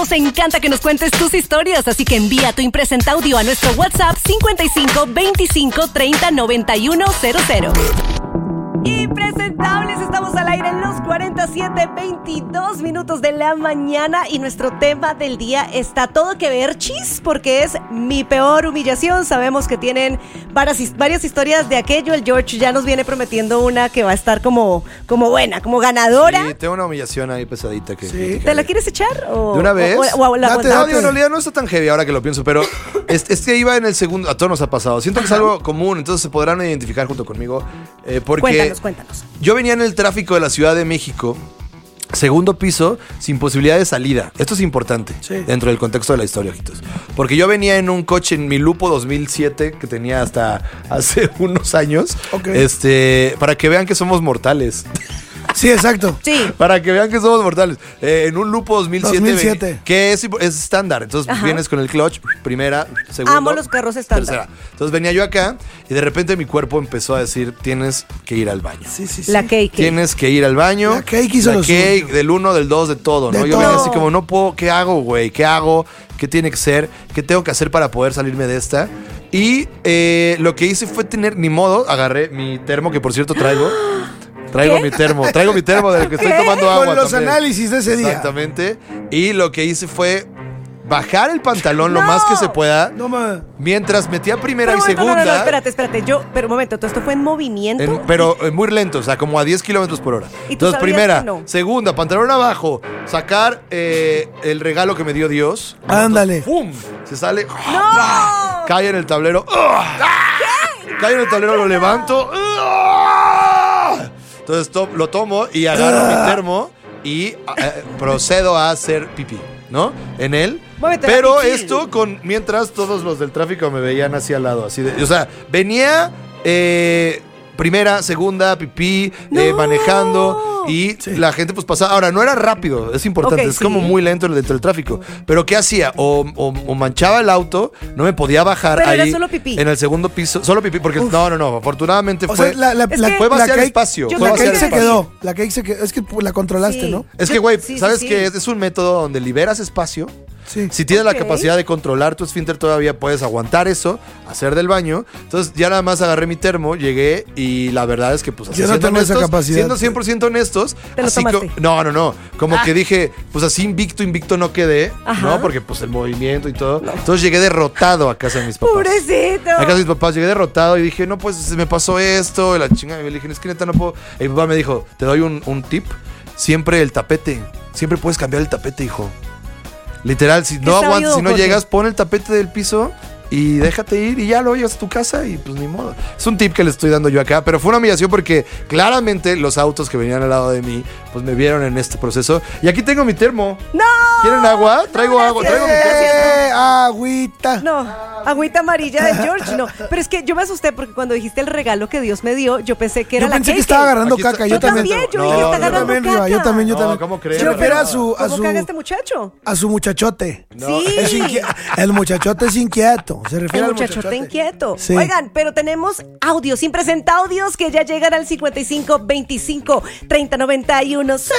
Nos encanta que nos cuentes tus historias, así que envía tu impresenta audio a nuestro WhatsApp 55 25 30 91 00. Impresentables, estamos al aire en los 47:22 minutos de la mañana y nuestro tema del día está todo que ver, chis, porque es mi peor humillación. Sabemos que tienen varias historias de aquello. El George ya nos viene prometiendo una que va a estar como buena, como ganadora. Sí, tengo una humillación ahí pesadita que... Sí. ¿Te la quieres echar? ¿O, ¿de una vez? o la aguantamos? En realidad no está tan heavy ahora que lo pienso, pero es que iba en el segundo, a todos nos ha pasado. Siento que es algo común, entonces se podrán identificar junto conmigo, porque... Cuéntanos. Yo venía en el tráfico de la Ciudad de México, segundo piso, sin posibilidad de salida. Esto es importante dentro del contexto de la historia, ojitos. Porque yo venía en un coche en mi Lupo 2007 que tenía hasta hace unos años. Para que vean que somos mortales. Sí, exacto. Sí. Para que vean que somos mortales. En un Lupo 2007. Que es estándar. Entonces vienes con el clutch, primera, segunda. Amo los carros estándar. Tercera. Entonces venía yo acá y de repente mi cuerpo empezó a decir, tienes que ir al baño. Sí. La cake. Tienes que ir al baño. La cake hizo lo suyo. Del 1, del 2, de todo, ¿no? De Yo todo. venía así como, no puedo, ¿qué hago, güey? ¿Qué hago? ¿Qué tiene que ser? ¿Qué tengo que hacer para poder salirme de esta? Y lo que hice fue tener, ni modo, agarré mi termo, que por cierto traigo. Traigo mi termo del que estoy tomando agua. Con los también. análisis de ese día. Exactamente. Y lo que hice fue bajar el pantalón lo más que se pueda. No, ma. Mientras metía primera y No, segunda. no, espérate. Pero un momento, todo esto fue en movimiento. Pero muy lento, o sea, como a 10 kilómetros por hora. ¿Y tú Entonces, sabías primera, que no? segunda, pantalón abajo, sacar el regalo que me dio Dios. Ándale. ¡Pum! Se sale. ¡No! Cae en el tablero. Cae en el tablero, lo levanto. Entonces lo tomo y agarro mi termo y procedo a hacer pipí, ¿no? En él. Muévete, Pero pipí. esto mientras todos los del tráfico me veían hacia al lado, así de, o sea, venía primera, segunda, pipí, manejando y la gente pues pasaba. Ahora, no era rápido, es importante, es como muy lento dentro del tráfico. Pero ¿qué hacía? O manchaba el auto, no me podía bajar. Pero ahí era solo pipí. en el segundo piso, solo pipí, porque no, afortunadamente O fue... sea, fue vaciar cake- espacio. yo Fue La vaciar cake se espacio. quedó. La cake se quedó. Es que la controlaste, Sí. ¿no? Es que, güey, Sí, ¿sabes sí, qué? sí. Es un método donde liberas espacio. Sí. Si tienes Ok. la capacidad de controlar tu esfínter, todavía puedes aguantar eso, hacer del baño. Entonces, ya nada más agarré mi termo, llegué y la verdad es que, pues, así Yo no siendo tengo esa honestos, capacidad. siendo 100% honestos, ¿Te lo así tomaste? no. Como que dije, pues así invicto no quedé, Ajá. ¿no? Porque, pues, el movimiento y todo. Entonces, llegué derrotado a casa de mis papás. ¡Pobrecito! A casa de mis papás llegué derrotado y dije, no, pues se me pasó esto, y la chingada. Y le dije, es que neta no puedo. Y mi papá me dijo, te doy un tip. Siempre el tapete. Siempre puedes cambiar el tapete, hijo. Literal, si no sabido, aguantas, si no Jorge. llegas, pon el tapete del piso y déjate ir y ya lo llevas a tu casa y pues ni modo. Es un tip que le estoy dando yo acá, pero fue una humillación porque claramente los autos que venían al lado de mí pues me vieron en este proceso. Y aquí tengo mi termo. ¡No! ¿Quieren agua? Traigo agua, traigo mi termo. Agüita. No, agüita amarilla de George, no. Pero es que yo me asusté porque cuando dijiste el regalo que Dios me dio, yo pensé que era Yo la pensé que cake. estaba agarrando Aquí está- caca. Yo Yo también. también, yo No, dije, está yo agarrando también, caca. Riva, yo también. No, ¿cómo crees? Se refiere a su, ¿Cómo caga este muchacho? a su muchachote. Sí. El muchachote es inquieto. Se refiere El al muchachote inquieto. Sí. Oigan, pero tenemos audios, impresenta audios que ya llegan al 55 25 30 91 00.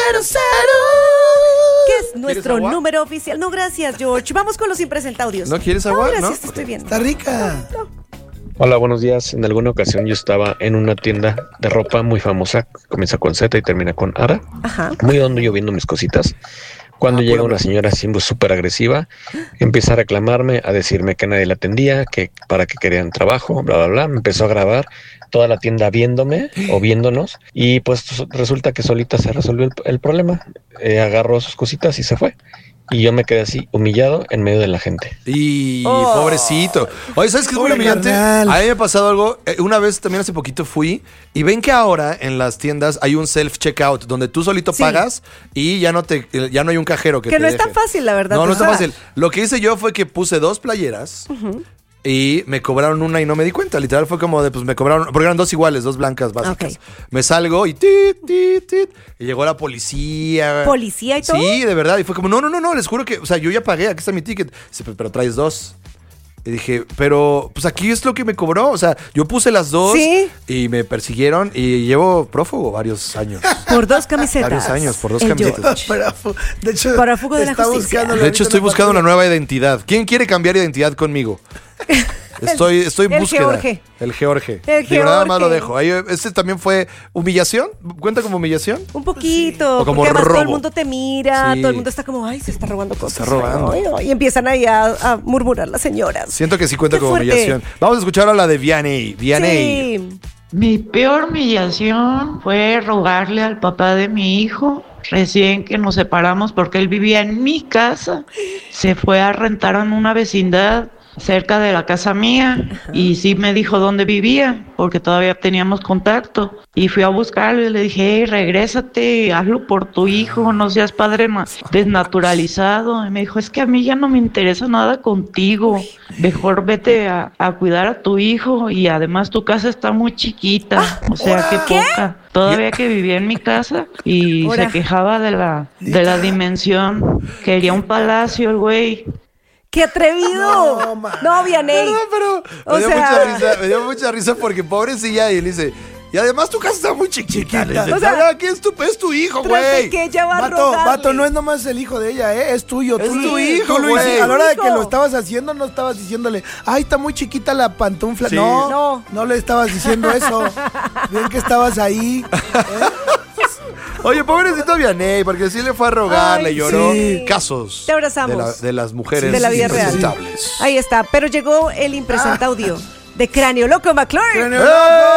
Que es nuestro agua? número oficial. No, gracias, George. Vamos con los impresenta audios. ¿No quieres agua? No, gracias, ¿No? estoy bien. Está rica. Hola, buenos días. En alguna ocasión yo estaba en una tienda de ropa muy famosa, comienza con Z y termina con Ara, Ajá. muy hondo yo viendo mis cositas. Cuando llega una señora siendo súper agresiva, empieza a reclamarme, a decirme que nadie la atendía, que para qué querían trabajo, bla, bla, bla. Me empezó a grabar toda la tienda viéndome o viéndonos y pues resulta que solita se resolvió el problema. Agarró sus cositas y se fue. Y yo me quedé así, humillado en medio de la gente. Y pobrecito. Oye, ¿sabes qué es muy Pobre humillante? carnal. A mí me ha pasado algo. Una vez también hace poquito fui y ven que ahora en las tiendas hay un self-checkout donde tú solito Sí. pagas y ya no hay un cajero que Que te no es tan deje. fácil, la verdad. No, no está Ajá. fácil. Lo que hice yo fue que puse 2 playeras y me cobraron una y no me di cuenta. Literal fue como de, pues me cobraron, porque eran 2 iguales, 2 blancas básicas. Ok. Me salgo y tit, tit, tit, y llegó la policía. ¿Policía y todo? Sí, de verdad. Y fue como, no, les juro que, o sea, yo ya pagué, aquí está mi ticket. Dice, pero traes 2. Y dije, pero pues aquí es lo que me cobró. O sea, yo puse las dos ¿Sí? y me persiguieron y llevo prófugo varios años. Por 2 camisetas. Varios años, por 2 El camisetas. George. De hecho, Prófugo de la está justicia. buscándolo De hecho, ahorita estoy en la buscando una patrulla. nueva identidad. ¿Quién quiere cambiar identidad conmigo? Estoy en el búsqueda. George. El George. El Digo, nada más lo George. dejo. Ahí, este también fue humillación. ¿Cuenta como humillación? Un poquito, O como porque además todo el robo. mundo te mira, Sí. todo el mundo está como, ay, se está robando cosas. está robando. Ay, ay, y empiezan ahí a murmurar las señoras. Siento que sí cuenta Qué como fuerte. humillación. Vamos a escuchar a la de Vianney. Vianney. Sí. Mi peor humillación fue rogarle al papá de mi hijo, recién que nos separamos porque él vivía en mi casa, se fue a rentar en una vecindad cerca de la casa mía y sí me dijo dónde vivía porque todavía teníamos contacto y fui a buscarlo y le dije, hey, regrésate, hazlo por tu hijo, no seas padre desnaturalizado. Y me dijo, es que a mí ya no me interesa nada contigo, mejor vete a cuidar a tu hijo y además tu casa está muy chiquita, o sea, qué poca. Todavía que vivía en mi casa y Ahora. se quejaba de la dimensión, quería un palacio el güey. ¡Qué atrevido! No, man. No, Vianney. Perdón, pero O me dio, sea- me dio mucha risa porque pobrecilla y él dice, y además tu casa está muy chiquita. Le dice, O sea, "¿Sabes qué? Es tu hijo, Tras de güey. que ella va a Vato, rogarle. vato, no es nomás el hijo de ella, es tuyo. Es Tú tu lo- hijo, tú lo hiciste. güey. A la hora de Hijo. que lo estabas haciendo, no estabas diciéndole, ay, está muy chiquita la pantufla. Sí. No le estabas diciendo eso. Bien que estabas ahí. Oye, pobrecito Vianney, porque sí le fue a rogar, Ay, le lloró. sí. Casos Te abrazamos. de las mujeres De la vida real. impresentables. Ahí está, pero llegó el impresenta audio de Cráneo Loco McClure. ¡Eh!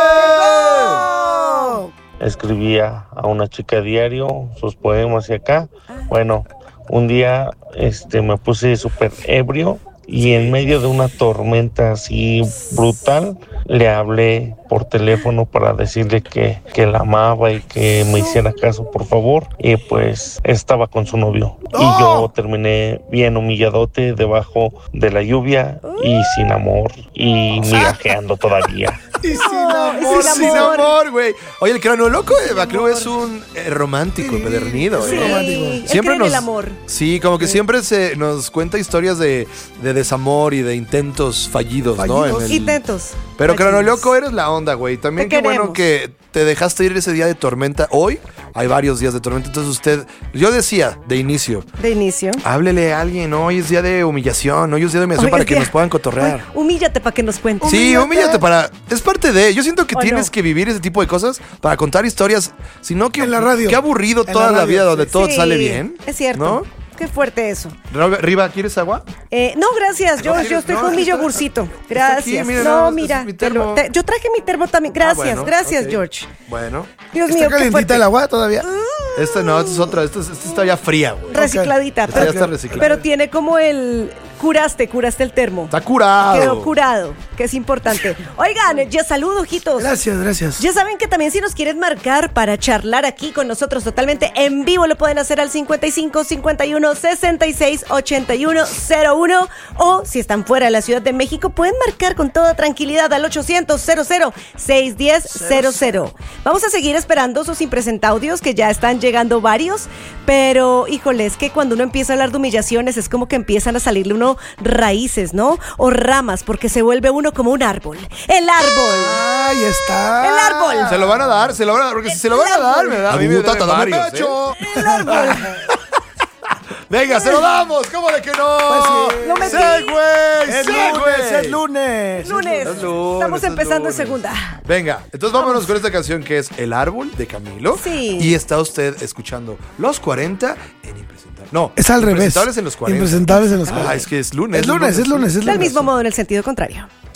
Escribía a una chica diario sus poemas y acá. Bueno, un día me puse súper ebrio y en medio de una tormenta así brutal le hablé por teléfono para decirle que la amaba y que me hiciera caso, por favor. Y pues estaba con su novio. Y yo terminé bien humilladote debajo de la lluvia y sin amor y migajeando todavía. Y sin Oh, amor. sin Sin amor. amor, güey. Oye, el cráneo loco de Bacru es un romántico, empedernido. Sí, ¿eh? él cree en el amor. Sí, como que siempre se nos cuenta historias de desamor y de intentos fallidos, ¿no? Fallidos. En el- Intentos. Pero cráneo Fallidos. loco eres la onda, güey. También Te qué bueno queremos. que te dejaste ir ese día de tormenta. Hoy hay varios días de tormenta, entonces yo decía de inicio, De inicio. háblele a alguien, hoy es día de humillación, hoy es día de humillación Hoy para es que día- nos puedan cotorrear. Ay, humíllate para que nos cuentes. Sí, humíllate para... Es parte de... Yo siento que ¿O tienes no? que vivir ese tipo de cosas para contar historias, sino que... En la radio. Qué aburrido En toda la la radio, vida sí. donde todo Sí, sale bien. Es cierto. ¿No? Qué fuerte eso. Riva, ¿quieres agua? No, gracias. Yo quieres- estoy no, con mi está- yogurcito. Gracias. aquí, mira, no, no, mira. es mi termo. yo traje mi termo también. Gracias, bueno, gracias, ok. George. Bueno. Dios ¿Está mío, qué calientita fuerte. el agua todavía? Esta no, esta es otra. Esta está ya fría, güey. Recicladita. Esta ya está reciclada. Pero tiene como el... Curaste el termo. Está curado. Quedó curado, que es importante. Oigan, ya saludo, ojitos. Gracias. Ya saben que también si nos quieren marcar para charlar aquí con nosotros totalmente en vivo, lo pueden hacer al 55 51 66 81 01 o si están fuera de la Ciudad de México pueden marcar con toda tranquilidad al 800 00 610 00. Vamos a seguir esperando sus impresentaudios que ya están llegando varios, pero híjole, es que cuando uno empieza a hablar de humillaciones es como que empiezan a salirle uno raíces, ¿no? O ramas, porque se vuelve uno como un árbol. ¡El árbol! Ahí está. ¡El árbol! Se lo van a dar, porque si se lo van a dar, me da. A mí me Agutata, deben dame varios, pecho. ¡El árbol! Venga, se lo damos. ¿Cómo de que no? Pues sí. Lo metí. Sí, güey. Es Sí, lunes, güey. es lunes. Lunes. Es lunes, Estamos es empezando lunes. en segunda. Venga, entonces vámonos con esta canción que es El Árbol de Camilo. Sí. Y está usted escuchando Los 40 en Impresentables. No, Es al revés. Impresentables en los 40. Impresentables en los 40. Ah, es que es lunes. Es lunes. Del mismo modo, en el sentido contrario.